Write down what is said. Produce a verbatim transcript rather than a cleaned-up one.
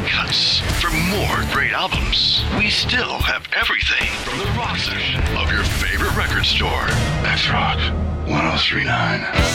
cuts. For more great albums, we still have everything from the rock section of your favorite record store. That's Rock one oh three point nine.